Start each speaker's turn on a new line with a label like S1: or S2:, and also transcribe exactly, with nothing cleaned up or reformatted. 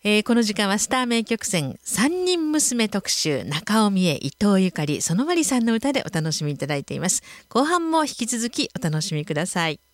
S1: えー、この時間はスター名曲選三人娘特集、中尾美恵、伊藤ゆかり、園まりさんの歌でお楽しみいただいています。後半も引き続きお楽しみください。